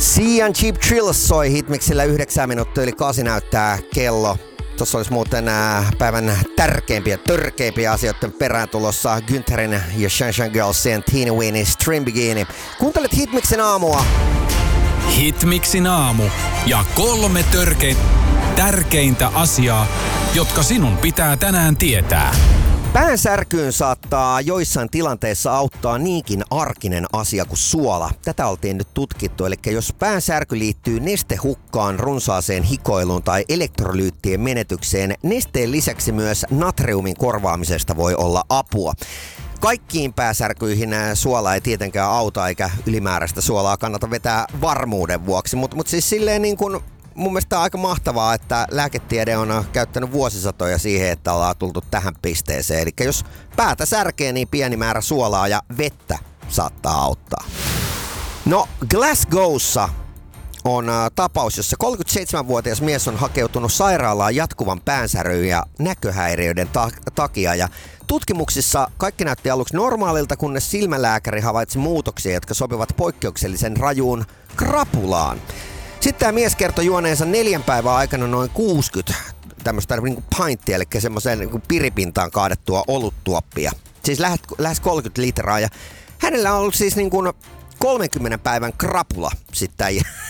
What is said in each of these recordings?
Sia Cheap Thrills soi Hitmixillä 9 minuuttia yli 8 näyttää kello. Tuossa olisi muuten päivän tärkeimpiä, törkeimpiä asioiden perään tulossa Güntherin ja Shan Girlsien Teeny Weeny Stream Bikini. Kuuntelet Hitmixin aamua. Hitmixin aamu ja 3 tärkeintä asiaa, jotka sinun pitää tänään tietää. Päänsärkyyn saattaa joissain tilanteissa auttaa niinkin arkinen asia kuin suola. Tätä oltiin nyt tutkittu, eli jos päänsärky liittyy nestehukkaan, runsaaseen hikoiluun tai elektrolyyttien menetykseen, nesteen lisäksi myös natriumin korvaamisesta voi olla apua. Kaikkiin päänsärkyihin suola ei tietenkään auta, eikä ylimääräistä suolaa kannata vetää varmuuden vuoksi, mutta siis silleen niin kuin mun mielestä on aika mahtavaa, että lääketiede on käyttänyt vuosisatoja siihen, että ollaan tultu tähän pisteeseen. Eli jos päätä särkee, niin pieni määrä suolaa ja vettä saattaa auttaa. No, Glasgowssa on tapaus, jossa 37-vuotias mies on hakeutunut sairaalaan jatkuvan päänsäryn ja näköhäiriöiden takia. Ja tutkimuksissa kaikki näytti aluksi normaalilta, kunnes silmälääkäri havaitsi muutoksia, jotka sopivat poikkeuksellisen rajuun krapulaan. Sitten tämä mies kertoi juoneensa 4 päivän aikana noin 60 tämmöistä niin kuin pinttia, eli semmoiseen niin kuin piripintaan kaadettua oluttuoppia. Siis lähes 30 litraa. Ja hänellä on ollut siis niin kuin 30 päivän krapula sitten.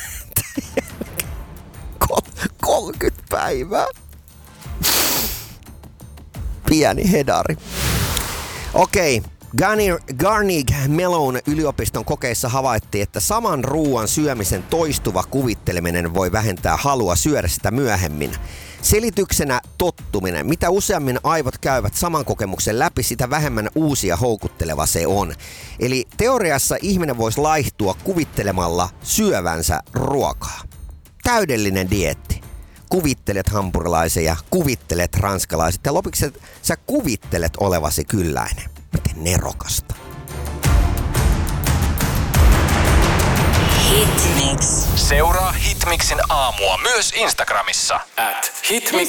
30 päivää. Pieni hedari. Okei. Carnegie Mellon yliopiston kokeissa havaittiin, että saman ruuan syömisen toistuva kuvitteleminen voi vähentää halua syödä sitä myöhemmin. Selityksenä tottuminen. Mitä useammin aivot käyvät saman kokemuksen läpi, sitä vähemmän uusia houkutteleva se on. Eli teoriassa ihminen voisi laihtua kuvittelemalla syövänsä ruokaa. Täydellinen dieetti. Kuvittelet hampurilaisen ja kuvittelet ranskalaiset ja lopuksi sä kuvittelet olevasi kylläinen. Miten nerokasta. Hitmix. Seuraa Hitmixin aamua myös Instagramissa @hitmix_.